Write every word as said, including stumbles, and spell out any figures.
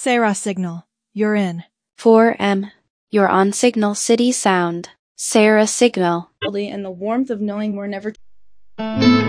Sarah Signal, you're in. four M. You're on Signal City Sound. Sarah Signal. And the warmth of knowing we're never